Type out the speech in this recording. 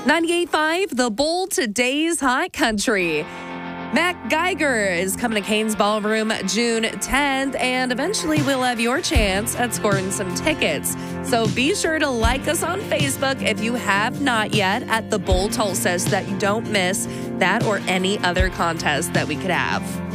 98.5, The Bowl, today's hot country. Mac Geiger is coming to Cain's Ballroom June 10th, and eventually we'll have your chance at scoring some tickets. So be sure to like us on Facebook if you have not yet at The Bowl Tulsa so that you don't miss that or any other contest that we could have.